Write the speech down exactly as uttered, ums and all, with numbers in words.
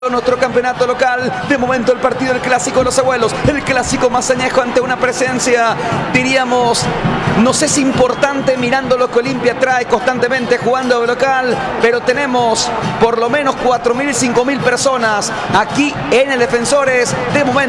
Nuestro campeonato local, de momento el partido del clásico de los abuelos, el clásico más añejo ante una presencia, diríamos, no sé si importante, mirando lo que Olimpia trae constantemente jugando de local, pero tenemos por lo menos cuatro mil, cinco mil personas aquí en el Defensores, de momento.